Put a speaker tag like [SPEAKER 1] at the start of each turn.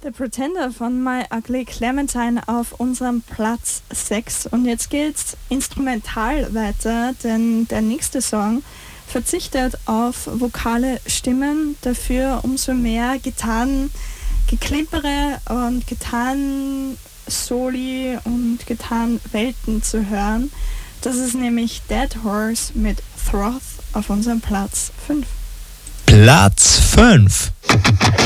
[SPEAKER 1] The Pretender von My Ugly Clementine auf unserem Platz 6. Und jetzt geht's instrumental weiter, denn der nächste Song verzichtet auf vokale Stimmen, dafür umso mehr Gitarrengeklimpere und Gitarrensoli und Gitarrenwelten zu hören. Das ist nämlich Dead Horse mit Throth auf unserem Platz 5.
[SPEAKER 2] Platz 5.